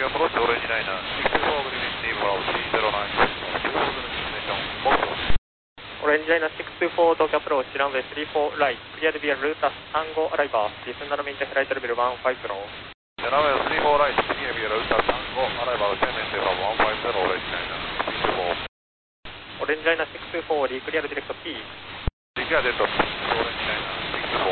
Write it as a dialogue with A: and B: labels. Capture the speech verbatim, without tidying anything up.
A: again, approach orange liner, six two four, green India, Bravo three zero nine, two thousand destination, Moscow.
B: Orange liner six two four, Tokyo approach, runway three four right, cleared via route Tango Arrival, descend on maintain flight level one five zero.
A: Runway three four right, cleared via route Tango Arrival, descend from one five zero, orange liner, six two four.
B: Orange liner six two four, declear direct P.
A: Declare direct P, orange liner.